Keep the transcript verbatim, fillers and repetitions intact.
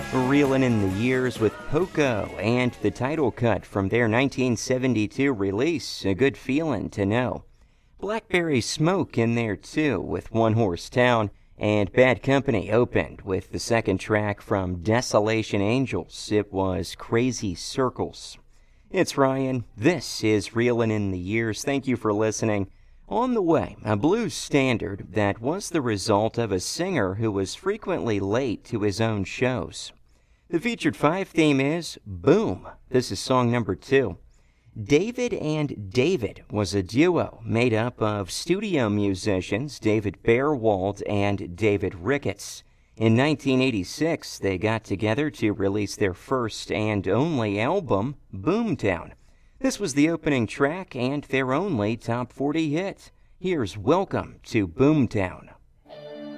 Reelin' in the Years with Poco and the title cut from their nineteen seventy-two release, A Good Feelin' to Know. Blackberry Smoke in there too with One Horse Town, and Bad Company opened with the second track from Desolation Angels. It was Crazy Circles. It's Ryan. This is Reelin' in the Years. Thank you for listening. On the way, a blues standard that was the result of a singer who was frequently late to his own shows. The featured five theme is Boom. This is song number two. David and David was a duo made up of studio musicians David Bearwald and David Ricketts. In nineteen eighty-six, they got together to release their first and only album, Boomtown. This was the opening track and their only top forty hit. Here's Welcome to Boomtown.